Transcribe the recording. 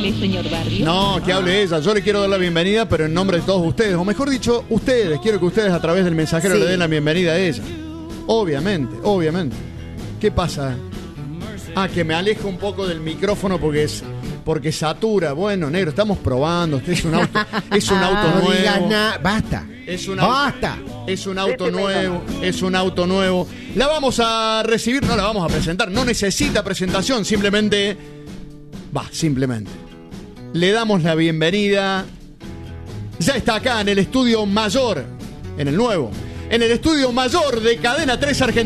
hable, señor Barrio? No, que hable ella. Yo le quiero dar la bienvenida, pero en nombre de todos ustedes. O mejor dicho, ustedes. Quiero que ustedes a través del mensajero le den la bienvenida a ella. Obviamente, obviamente. ¿Qué pasa? Que me alejo un poco del micrófono porque satura. Bueno, negro, estamos probando. Este es un auto, no nuevo. digas nada. Basta. Basta. Es un auto nuevo. Es un auto nuevo. La vamos a recibir, no la vamos a presentar. No necesita presentación, simplemente le damos la bienvenida. Ya está acá en el estudio mayor, en el nuevo, en el estudio mayor de Cadena 3 Argentina.